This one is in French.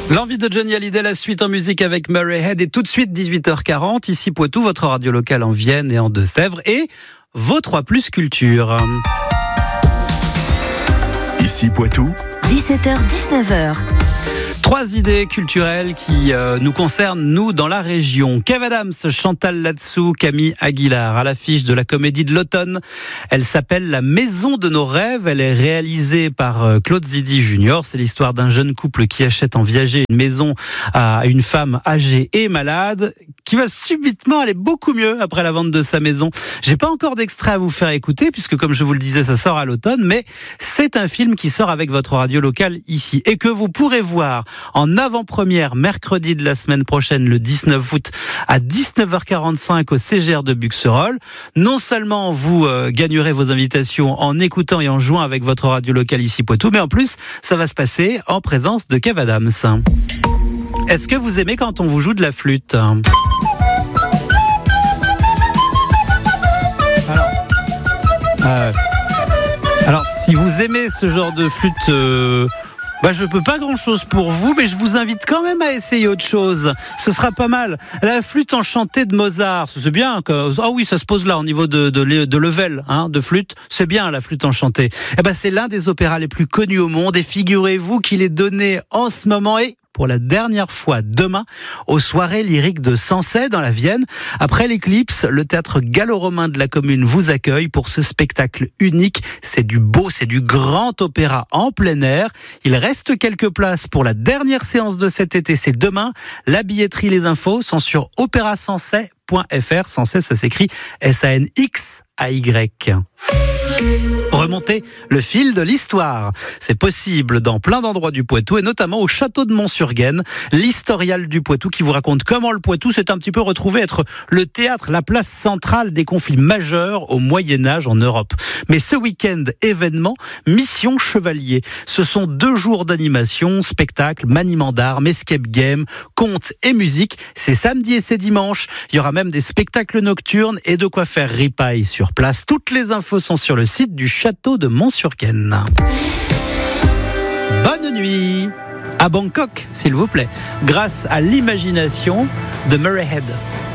L'envie de Johnny Hallyday, la suite en musique avec Murray Head et tout de suite 18h40, ici Poitou, votre radio locale en Vienne et en Deux-Sèvres et vos 3+ culture. Ici Poitou, 17h-19h. 3 idées culturelles qui nous concernent, nous, dans la région. Kev Adams, Chantal Latsou, Camille Aguilar, à l'affiche de la comédie de l'automne. Elle s'appelle La Maison de nos rêves. Elle est réalisée par Claude Zidi Junior. C'est l'histoire d'un jeune couple qui achète en viager une maison à une femme âgée et malade, qui va subitement aller beaucoup mieux après la vente de sa maison. J'ai pas encore d'extrait à vous faire écouter, puisque comme je vous le disais, ça sort à l'automne, mais c'est un film qui sort avec votre radio locale ici, et que vous pourrez voir en avant-première mercredi de la semaine prochaine, le 19 août, à 19h45 au CGR de Buxerolles. Non seulement vous gagnerez vos invitations en écoutant et en jouant avec votre radio locale ici Poitou, mais en plus, ça va se passer en présence de Kev Adams. Est-ce que vous aimez quand on vous joue de la flûte ? Alors, si vous aimez ce genre de flûte, je peux pas grand-chose pour vous, mais je vous invite quand même à essayer autre chose. Ce sera pas mal. La flûte enchantée de Mozart, c'est bien. Ah oui, ça se pose là au niveau de level, de flûte. C'est bien la flûte enchantée. C'est l'un des opéras les plus connus au monde, et figurez-vous qu'il est donné en ce moment et pour la dernière fois demain aux soirées lyriques de Sancey dans la Vienne. Après l'éclipse, le théâtre gallo-romain de la commune vous accueille pour ce spectacle unique. C'est du beau, c'est du grand opéra en plein air. Il reste quelques places pour la dernière séance de cet été, c'est demain. La billetterie, les infos sont sur opérasancey.fr. Sancey, ça s'écrit S-A-N-X-A-Y. Remonter le fil de l'histoire. C'est possible dans plein d'endroits du Poitou et notamment au château de Mont-sur-Gaine, l'historial du Poitou qui vous raconte comment le Poitou s'est un petit peu retrouvé être le théâtre, la place centrale des conflits majeurs au Moyen-Âge en Europe. Mais ce week-end, événement, Mission Chevalier. Ce sont 2 jours d'animation, spectacles, maniement d'armes, escape game, contes et musique. C'est samedi et c'est dimanche. Il y aura même des spectacles nocturnes et de quoi faire ripaille sur place. Toutes les infos sont sur le site du château de Mont-sur-Gaine. Bonne nuit à Bangkok, s'il vous plaît, grâce à l'imagination de Murray Head.